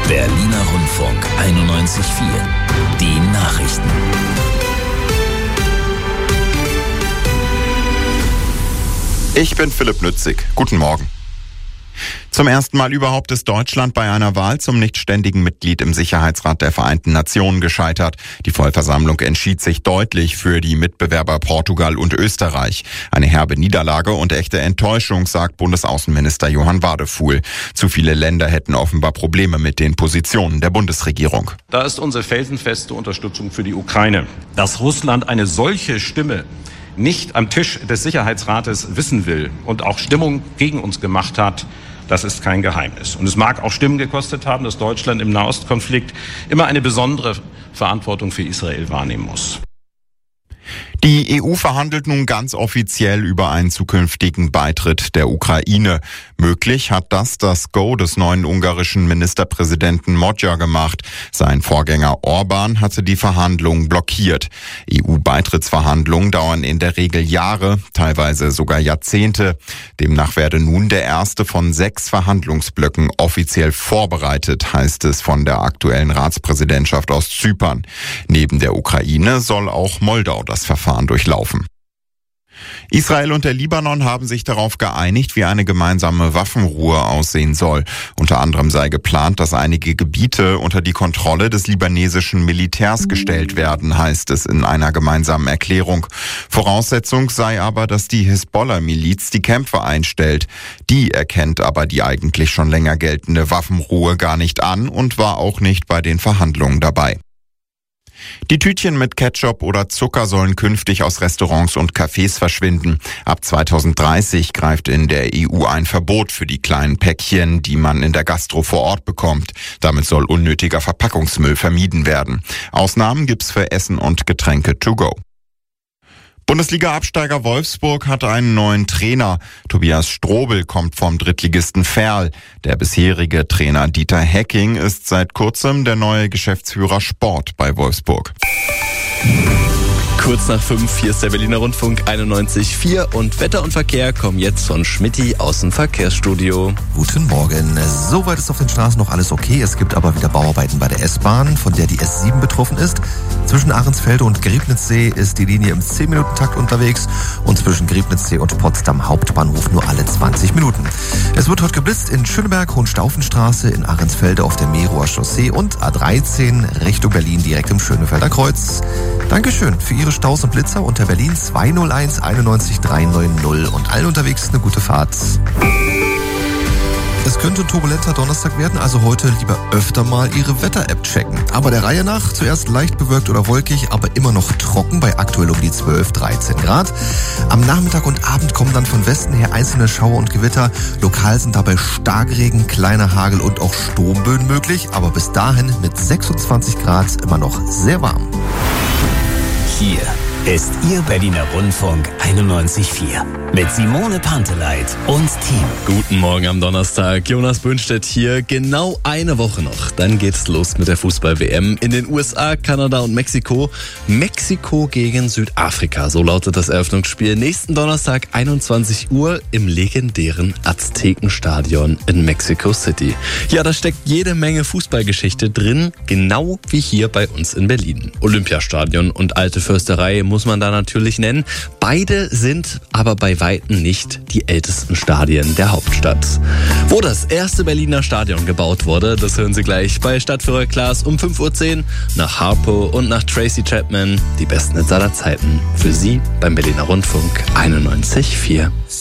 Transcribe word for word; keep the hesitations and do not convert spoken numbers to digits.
Berliner Rundfunk einundneunzig Komma vier. Die Nachrichten. Ich bin Philipp Nützig. Guten Morgen. Zum ersten Mal überhaupt ist Deutschland bei einer Wahl zum nichtständigen Mitglied im Sicherheitsrat der Vereinten Nationen gescheitert. Die Vollversammlung entschied sich deutlich für die Mitbewerber Portugal und Österreich. Eine herbe Niederlage und echte Enttäuschung, sagt Bundesaußenminister Johann Wadefuhl. Zu viele Länder hätten offenbar Probleme mit den Positionen der Bundesregierung. Da ist unsere felsenfeste Unterstützung für die Ukraine. Dass Russland eine solche Stimme nicht am Tisch des Sicherheitsrates wissen will und auch Stimmung gegen uns gemacht hat, das ist kein Geheimnis. Und es mag auch Stimmen gekostet haben, dass Deutschland im Nahostkonflikt immer eine besondere Verantwortung für Israel wahrnehmen muss. Die E U verhandelt nun ganz offiziell über einen zukünftigen Beitritt der Ukraine. Möglich hat das das Go des neuen ungarischen Ministerpräsidenten Magyar gemacht. Sein Vorgänger Orbán hatte die Verhandlungen blockiert. E U-Beitrittsverhandlungen dauern in der Regel Jahre, teilweise sogar Jahrzehnte. Demnach werde nun der erste von sechs Verhandlungsblöcken offiziell vorbereitet, heißt es von der aktuellen Ratspräsidentschaft aus Zypern. Neben der Ukraine soll auch Moldau das Verfahren durchlaufen. Israel und der Libanon haben sich darauf geeinigt, wie eine gemeinsame Waffenruhe aussehen soll. Unter anderem sei geplant, dass einige Gebiete unter die Kontrolle des libanesischen Militärs gestellt werden, heißt es in einer gemeinsamen Erklärung. Voraussetzung sei aber, dass die Hisbollah-Miliz die Kämpfe einstellt. Die erkennt aber die eigentlich schon länger geltende Waffenruhe gar nicht an und war auch nicht bei den Verhandlungen dabei. Die Tütchen mit Ketchup oder Zucker sollen künftig aus Restaurants und Cafés verschwinden. Ab zweitausenddreißig greift in der E U ein Verbot für die kleinen Päckchen, die man in der Gastro vor Ort bekommt. Damit soll unnötiger Verpackungsmüll vermieden werden. Ausnahmen gibt's für Essen und Getränke to go. Bundesliga-Absteiger Wolfsburg hat einen neuen Trainer. Tobias Strobel kommt vom Drittligisten Verl. Der bisherige Trainer Dieter Hecking ist seit kurzem der neue Geschäftsführer Sport bei Wolfsburg. Kurz nach fünf, hier ist der Berliner Rundfunk einundneunzig Komma vier und Wetter und Verkehr kommen jetzt von Schmitty aus dem Verkehrsstudio. Guten Morgen. Soweit ist auf den Straßen noch alles okay. Es gibt aber wieder Bauarbeiten bei der S-Bahn, von der die S sieben betroffen ist. Zwischen Ahrensfelde und Griebnitzsee ist die Linie im zehn Minuten Takt unterwegs und zwischen Griebnitzsee und Potsdam Hauptbahnhof nur alle zwanzig Minuten. Es wird heute geblitzt in Schöneberg, Hohenstaufenstraße, in Ahrensfelde auf der Merower Chaussee und A dreizehn Richtung Berlin direkt im Schönefelder Kreuz. Dankeschön für Ihre Staus und Blitzer unter Berlin zwei null eins einundneunzig drei neun null und allen unterwegs eine gute Fahrt. Es könnte ein turbulenter Donnerstag werden, also heute lieber öfter mal Ihre Wetter-App checken. Aber der Reihe nach, zuerst leicht bewölkt oder wolkig, aber immer noch trocken bei aktuell um die zwölf, dreizehn Grad. Am Nachmittag und Abend kommen dann von Westen her einzelne Schauer und Gewitter. Lokal sind dabei Starkregen, kleiner Hagel und auch Sturmböen möglich, aber bis dahin mit sechsundzwanzig Grad immer noch sehr warm. Hier ist Ihr Berliner Rundfunk einundneunzig Komma vier mit Simone Panteleit und Team. Guten Morgen am Donnerstag. Jonas Bünstedt hier. Genau eine Woche noch. Dann geht's los mit der Fußball-W M in den U S A, Kanada und Mexiko. Mexiko gegen Südafrika. So lautet das Eröffnungsspiel. Nächsten Donnerstag einundzwanzig Uhr im legendären Aztekenstadion in Mexico City. Ja, da steckt jede Menge Fußballgeschichte drin. Genau wie hier bei uns in Berlin. Olympiastadion und Alte Försterei muss man da natürlich nennen. Beide sind aber bei Weitem nicht die ältesten Stadien der Hauptstadt. Wo das erste Berliner Stadion gebaut wurde, das hören Sie gleich bei Stadtführer Klaas um fünf Uhr zehn nach Harpo und nach Tracy Chapman. Die besten Hits aller Zeiten für Sie beim Berliner Rundfunk einundneunzig Komma vier.